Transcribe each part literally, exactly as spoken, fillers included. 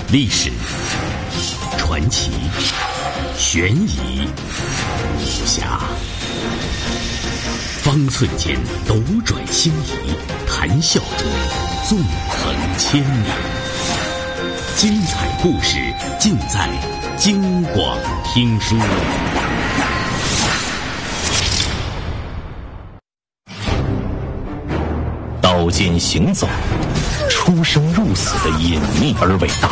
历史、传奇、悬疑、武侠，方寸间斗转星移，谈笑中纵横千里。精彩故事尽在京广听书。刀剑行走，出生入死的隐秘而伟大。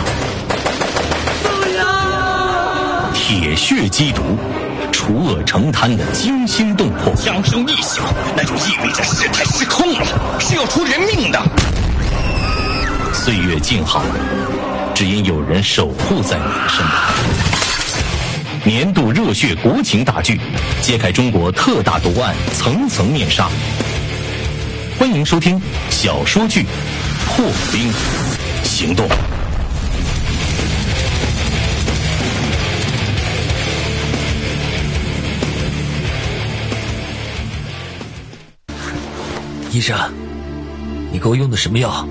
铁血缉毒，除恶成贪的惊心动魄。 枪声一响，那就意味着事态失控了，是要出人命的。 岁月静好，只因有人守护在你的身旁。年度热血国情大剧，揭开中国特大毒案层层面纱。欢迎收听小说剧《破冰行动》。 医生，你给我用的什么药？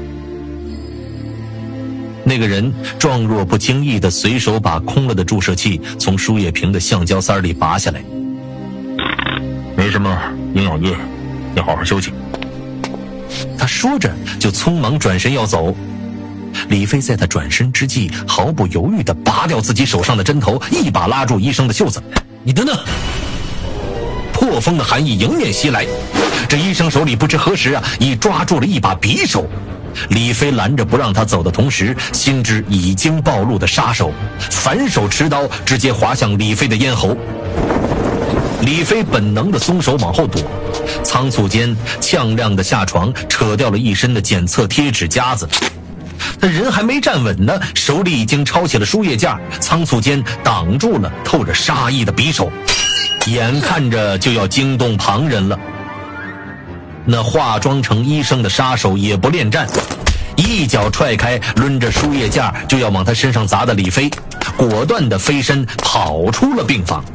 那个人状若不经意地随手把空了的注射器从输液瓶的橡胶塞里拔下来。 没什么营养液，你好好休息。 他说着就匆忙转身要走。李飞在他转身之际毫不犹豫地拔掉自己手上的针头，一把拉住医生的袖子。 你等等！ 破风的寒意迎面袭来，这医生手里不知何时啊已抓住了一把匕首。李飞拦着不让他走的同时，心知已经暴露的杀手反手持刀直接划向李飞的咽喉。李飞本能的松手往后躲，仓促间呛亮的下床扯掉了一身的检测贴纸夹子。他人还没站稳呢，手里已经抄起了输液架，仓促间挡住了透着杀意的匕首，眼看着就要惊动旁人了。那化妆成医生的杀手也不恋战，一脚踹开抡着输液架就要往他身上砸的李飞，果断地飞身跑出了病房。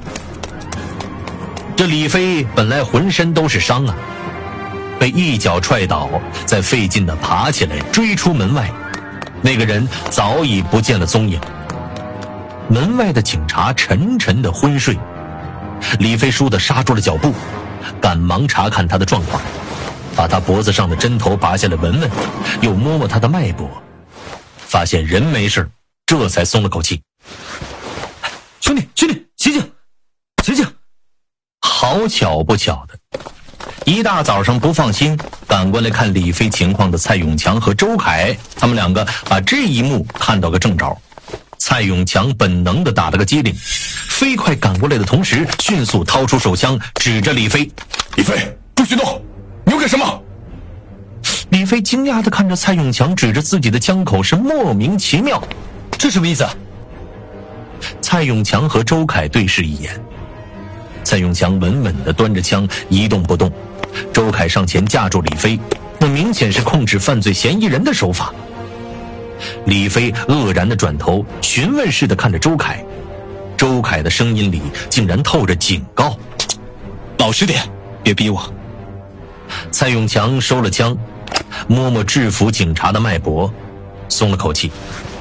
这李飞本来浑身都是伤啊，被一脚踹倒，再费劲地爬起来追出门外，那个人早已不见了踪影。门外的警察沉沉地昏睡，李飞倏地刹住了脚步，赶忙查看他的状况，把他脖子上的针头拔下来闻闻，又摸摸他的脉搏，发现人没事，这才松了口气。 兄弟兄弟，醒醒醒醒！ 好巧不巧的，一大早上不放心赶过来看李飞情况的蔡永强和周凯，他们两个把这一幕看到个正着。蔡永强本能地打了个激灵，飞快赶过来的同时迅速掏出手枪指着李飞。 李飞，不许动！你要干什么？ 李飞惊讶地看着蔡永强指着自己的枪口，是莫名其妙。 这什么意思？ 蔡永强和周凯对视一眼，蔡永强稳稳地端着枪一动不动，周凯上前架住李飞，那明显是控制犯罪嫌疑人的手法。李飞愕然地转头，询问似的看着周凯，周凯的声音里竟然透着警告： 老实点，别逼我。 蔡永强收了枪，摸摸制服警察的脉搏，松了口气。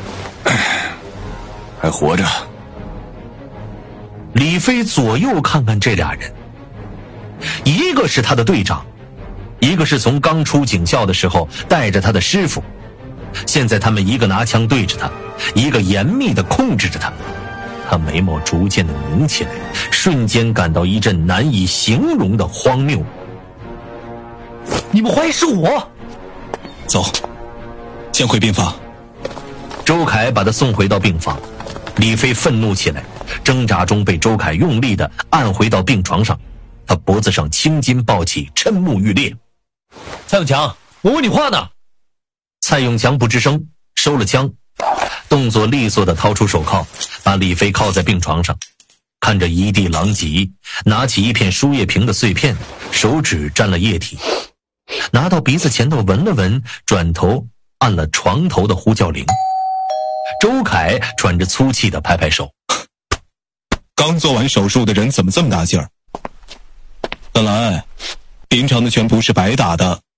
还活着。 李飞左右看看这俩人，一个是他的队长，一个是从刚出警校的时候带着他的师傅。现在他们一个拿枪对着他，一个严密地控制着他。他眉毛逐渐地拧起来，瞬间感到一阵难以形容的荒谬。 你们怀疑是我？ 走，先回病房。 周凯把他送回到病房，李飞愤怒起来，挣扎中被周凯用力地按回到病床上，他脖子上青筋暴起，瞠目欲裂。 蔡永强，我问你话呢。 蔡永强不吱声，收了枪，动作利索地掏出手铐，把李飞铐在病床上，看着一地狼藉，拿起一片输液瓶的碎片，手指沾了液体，拿到鼻子前头闻了闻，转头按了床头的呼叫铃。周凯喘着粗气地拍拍手， 刚做完手术的人怎么这么大劲儿？看来平常的拳不是白打的。